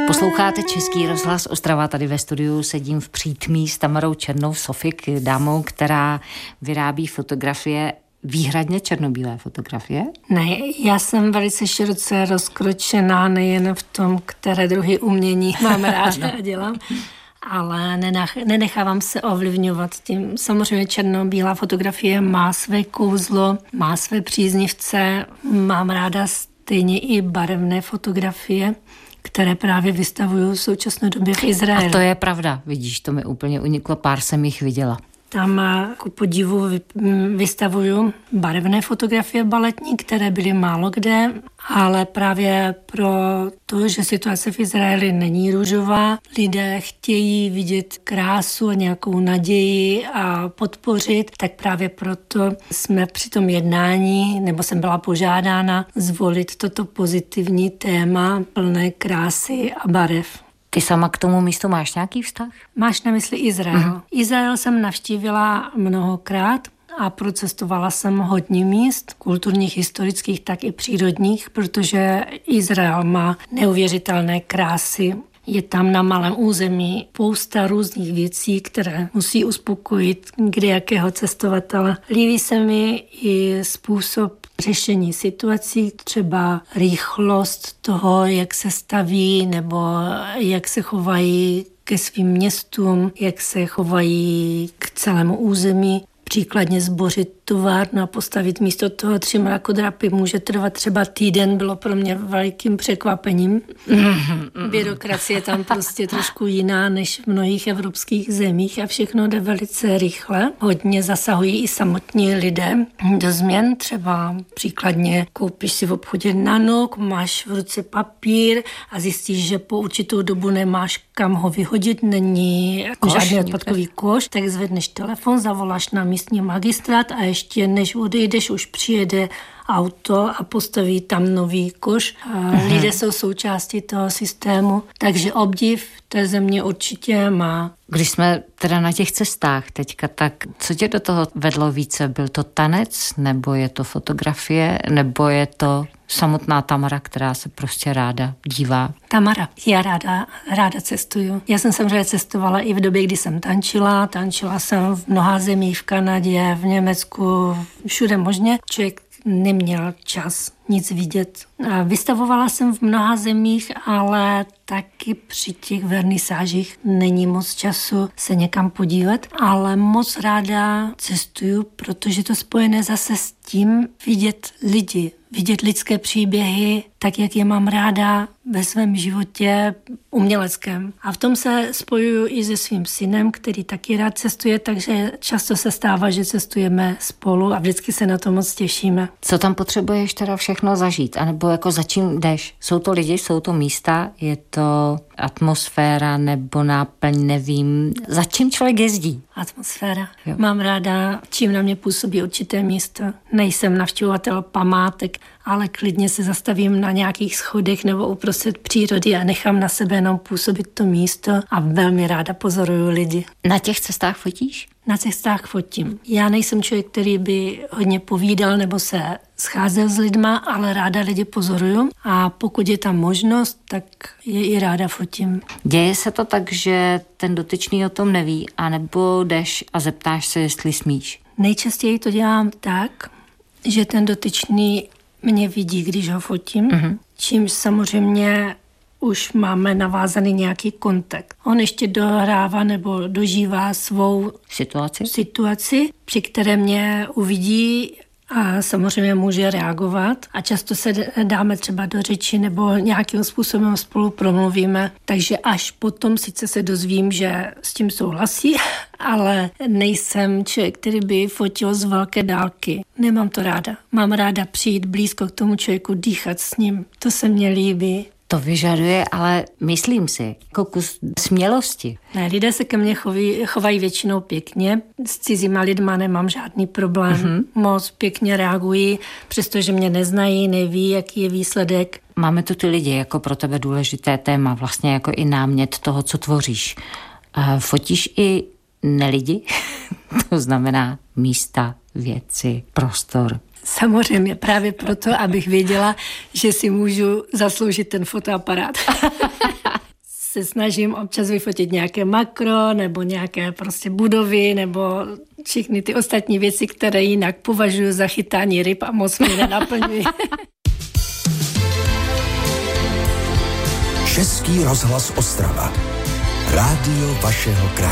Posloucháte Český rozhlas Ostrava, tady ve studiu sedím v přítmí s Tamarou Černou Sofik, dámou, která vyrábí fotografie, výhradně černobílé fotografie? Ne, já jsem velice široce rozkročená nejen v tom, které druhy umění mám ráda a dělám, ale nenechávám se ovlivňovat tím. Samozřejmě černobílá fotografie má své kouzlo, má své příznivce, mám ráda stejně i barevné fotografie, které právě vystavují v současné době v Izraeli. A to je pravda, vidíš, to mi úplně uniklo, pár jsem jich viděla. Tam ku podivu vystavuju barevné fotografie baletní, které byly málo kde, ale právě pro to, že situace v Izraeli není růžová, lidé chtějí vidět krásu a nějakou naději a podpořit, tak právě proto jsme při tom jednání, nebo jsem byla požádána zvolit toto pozitivní téma plné krásy a barev. Ty sama k tomu místu máš nějaký vztah? Máš na mysli Izrael? Izrael jsem navštívila mnohokrát a procestovala jsem hodně míst, kulturních, historických, tak i přírodních, protože Izrael má neuvěřitelné krásy. Je tam na malém území spousta různých věcí, které musí uspokojit kdejakého cestovatele. Líbí se mi i způsob řešení situací, třeba rychlost toho, jak se staví nebo jak se chovají ke svým městům, jak se chovají k celému území. Příkladně zbořit továrnu a postavit místo toho 3 mrakodrapy může trvat třeba týden, bylo pro mě velikým překvapením. Byrokracie je tam prostě trošku jiná než v mnohých evropských zemích a všechno jde velice rychle. Hodně zasahují i samotní lidé do změn, třeba příkladně koupíš si v obchodě nanok, máš v ruce papír a zjistíš, že po určitou dobu nemáš kam ho vyhodit, není žádný odpadkový koš, tak zvedneš telefon, zavoláš na místní magistrát a ještě než odejdeš, už přijede auto a postaví tam nový koš. Lidé jsou součástí toho systému, takže obdiv té země určitě má. Když jsme teda na těch cestách teďka, tak co tě do toho vedlo více? Byl to tanec, nebo je to fotografie, nebo je to samotná Tamara, která se prostě ráda dívá? Tamara, já ráda cestuju. Já jsem samozřejmě cestovala i v době, kdy jsem tančila. Tančila jsem v mnoha zemích, v Kanadě, v Německu, všude možně. Člověk neměl čas nic vidět. Vystavovala jsem v mnoha zemích, ale taky při těch vernisážích není moc času se někam podívat, ale moc ráda cestuju, protože to spojené zase s tím vidět lidi, vidět lidské příběhy, tak jak je mám ráda ve svém životě uměleckém. A v tom se spojuju i se svým synem, který taky rád cestuje, takže často se stává, že cestujeme spolu a vždycky se na to moc těšíme. Co tam potřebuješ teda všechno zažít? A nebo jako za čím jdeš? Jsou to lidi, jsou to místa, je to atmosféra nebo náplň, nevím. Za čím člověk jezdí? Atmosféra. Jo. Mám ráda, čím na mě působí určité místo. Nejsem navštěvovatel památek, ale klidně se zastavím na nějakých schodech nebo uprostřed přírody a nechám na sebe jenom působit to místo a velmi ráda pozoruju lidi. Na těch cestách fotíš? Na cestách fotím. Já nejsem člověk, který by hodně povídal nebo se scházel s lidma, ale ráda lidi pozoruju a pokud je tam možnost, tak je i ráda fotím. Děje se to tak, že ten dotyčný o tom neví, anebo jdeš a zeptáš se, jestli smíš? Nejčastěji to dělám tak, že ten dotyčný mě vidí, když ho fotím, čímž samozřejmě už máme navázaný nějaký kontakt. On ještě dohrává nebo dožívá svou situaci, při které mě uvidí a samozřejmě může reagovat a často se dáme třeba do řeči nebo nějakým způsobem spolu promluvíme, takže až potom sice se dozvím, že s tím souhlasí, ale nejsem člověk, který by fotil z velké dálky. Nemám to ráda. Mám ráda přijít blízko k tomu člověku, dýchat s ním. To se mně líbí. To vyžaduje, ale myslím si, jako kus smělosti. Ne, lidé se ke mně chovají většinou pěkně. S cizíma lidma nemám žádný problém. Moc pěkně reagují, přestože mě neznají, neví, jaký je výsledek. Máme tu ty lidi jako pro tebe důležité téma, vlastně jako i námět toho, co tvoříš. Fotíš i nelidi? To znamená místa, věci, prostor. Samozřejmě právě proto, abych věděla, že si můžu zasloužit ten fotoaparát. se snažím občas vyfotit nějaké makro nebo nějaké prostě budovy nebo všechny ty ostatní věci, které jinak považuji za chytání ryb a moc mě nenaplňují. Český rozhlas Ostrava. Rádio vašeho kraje.